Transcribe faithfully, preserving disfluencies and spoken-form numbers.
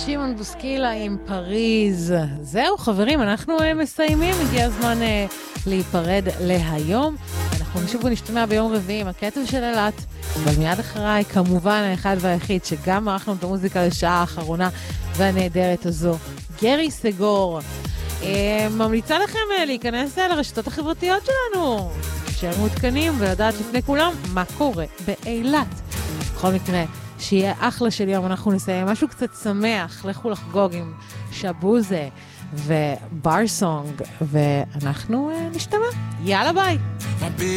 שמעון בוסקילה עם פריז. זהו חברים, אנחנו מסיימים, הגיע הזמן להיפרד להיום. אנחנו נשוב ונשתמע ביום רביעי עם הקטע של אלת, אבל מיד אחריי כמובן האחד והיחיד שגם ערכנו את המוזיקה לשעה האחרונה והנהדרת הזו, גרי סגור. ממליצה לכם להיכנס לרשתות החברתיות שלנו, שהם מעודכנים ולדעת לפני כולם מה קורה באילת. בכל מקרה, שיהיה אחלה של יום, אנחנו נסיים משהו קצת שמח, לכו לחגוג עם שבוזה ובר סונג, ואנחנו נשתמע. יאללה ביי.